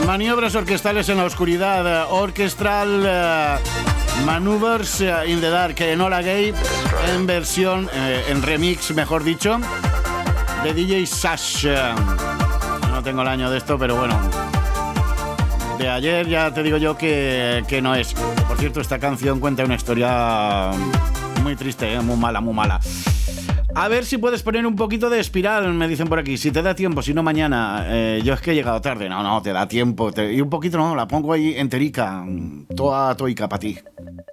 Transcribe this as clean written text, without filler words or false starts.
Maniobras orquestales en la oscuridad, orchestral maneuvers in the dark, Enola Gay en versión, en remix, mejor dicho, de DJ Sash. No tengo el año de esto, pero bueno, de ayer ya te digo yo que no es. Por cierto, esta canción cuenta una historia muy triste, muy mala, muy mala. A ver si puedes poner un poquito de Espiral, me dicen por aquí. Si te da tiempo, si no mañana. Yo es que he llegado tarde. No, te da tiempo. Y un poquito, no, la pongo ahí enterica. Toda toica para ti.